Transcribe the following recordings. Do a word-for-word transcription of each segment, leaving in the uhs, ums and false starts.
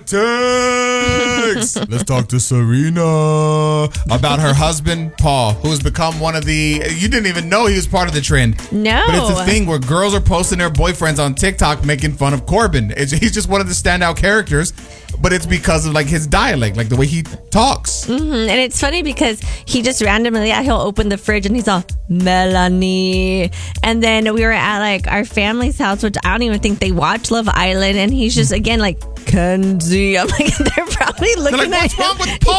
Politics. Let's talk to Serena about her husband, Paul, who has become one of the, you didn't even know he was part of the trend. No. But it's a thing where girls are posting their boyfriends on TikTok making fun of Corbin. It's, he's just one of the standout characters, but it's because of like his dialect, like the way he talks. Mm-hmm. And it's funny because he just randomly, yeah, he'll open the fridge and he's all, Melanie. And then we were at like our family's house, which I don't even think they watch Love Island. And he's just, again, like, Kenzie. I'm like, they're probably looking they're like, at what's wrong with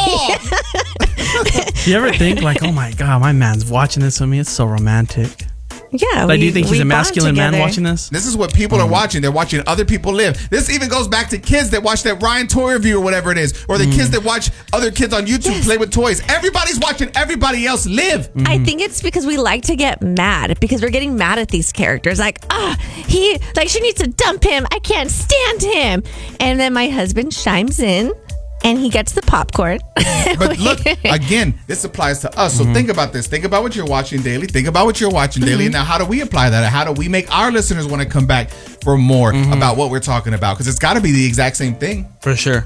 Paul? You ever think like, oh my God, my man's watching this with me? It's so romantic. Yeah. Like, we, do you think he's we a masculine bond man together. watching this? This is what people are watching. They're watching other people live. This even goes back to kids that watch that Ryan Toy review or whatever it is, or the mm. kids that watch other kids on YouTube yes. play with toys. Everybody's watching everybody else live. Mm-hmm. I think it's because we like to get mad because we're getting mad at these characters. Like, ah, oh, he, like, she needs to dump him. I can't stand him. And then my husband chimes in. And he gets the popcorn. But look, again, this applies to us. So mm-hmm. think about this. Think about what you're watching daily. Think about what you're watching daily. Mm-hmm. Now, how do we apply that? How do we make our listeners want to come back for more mm-hmm. about what we're talking about? Because it's got to be the exact same thing. For sure.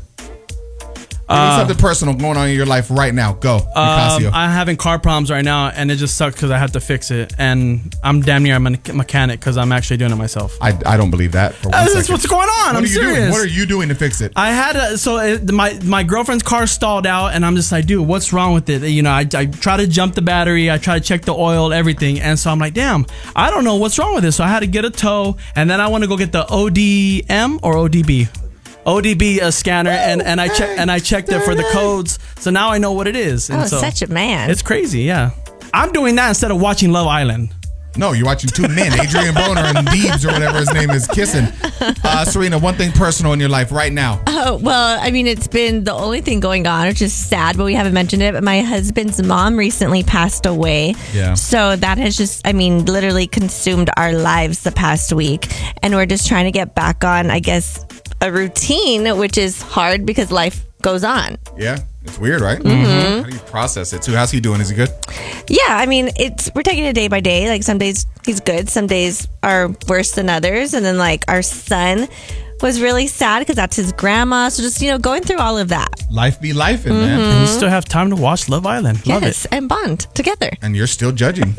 Uh, something personal going on in your life right now. Go, um, I'm having car problems right now, and it just sucks because I have to fix it. And I'm damn near a mechanic because I'm actually doing it myself. I, I don't believe that. For one uh, that's what's going on. What I'm are you serious. Doing? What are you doing to fix it? I had a, so it, my my girlfriend's car stalled out, and I'm just like, dude, what's wrong with it? You know, I, I try to jump the battery, I try to check the oil, everything, and so I'm like, damn, I don't know what's wrong with it. So I had to get a tow, and then I want to go get the O D M or O D B. O D B uh, scanner, and, and I check and I checked it for the codes, so now I know what it is. And oh, so such a man! It's crazy, yeah. I'm doing that instead of watching Love Island. No, you're watching two men, Adrian Broner and Deebs or whatever his name is, kissing. Uh, Serena, one thing personal in your life right now. Oh, well, I mean, it's been the only thing going on, which is sad, but we haven't mentioned it. But my husband's mom recently passed away. Yeah. So that has just, I mean, literally consumed our lives the past week. And we're just trying to get back on, I guess, a routine, which is hard because life goes on. Yeah. It's weird, right? Mm-hmm. How do you process it? So how's he doing? Is he good? Yeah, I mean, it's we're taking it day by day. Like some days he's good, some days are worse than others. And then like our son was really sad because that's his grandma. So just, you know, going through all of that. Life be life, mm-hmm. man. And you still have time to watch Love Island. Love yes, it. And bond together. And you're still judging.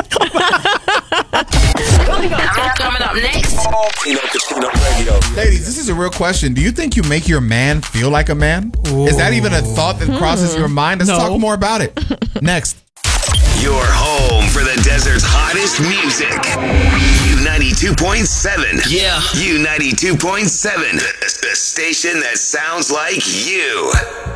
Coming up next. Ladies, this is a real question. Do you think you make your man feel like a man? Ooh. Is that even a thought that crosses your mind? Let's no. talk more about it. Next. Your home for the desert's hottest music. U ninety-two point seven. Yeah. U ninety-two point seven. The, the station that sounds like you.